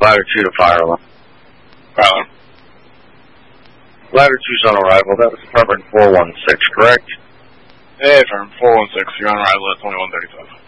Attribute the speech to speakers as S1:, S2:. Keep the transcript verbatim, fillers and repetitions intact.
S1: Latitude of fire alarm.
S2: Fire alarm.
S1: Latitude's on arrival. That was Department four one six, correct?
S2: Hey, firm four one six. You're on arrival at twenty-one thirty-five.